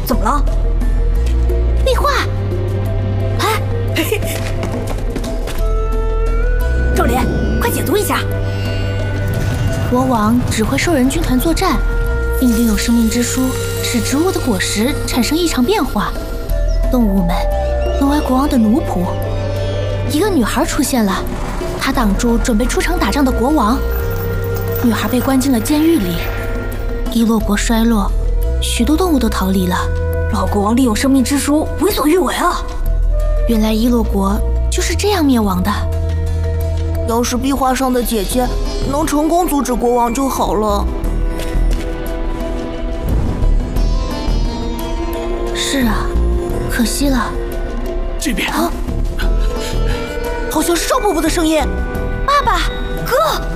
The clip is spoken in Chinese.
怎么了？ 壁画。 哎，嘿嘿，赵莲，快解读一下。 国王指挥兽人军团作战，并领有生命之书，使植物的果实产生异常变化，动物们沦为国王的奴仆。一个女孩出现了，她挡住准备出场打仗的国王。女孩被关进了监狱里。伊洛国衰落，许多动物都逃离了。 老国王利用生命之书为所欲为啊！ 原来伊洛国就是这样灭亡的。 要是壁画上的姐姐能成功阻止国王就好了。 是啊，可惜了。 这边啊，好像是少伯伯的声音。 爸爸， 哥。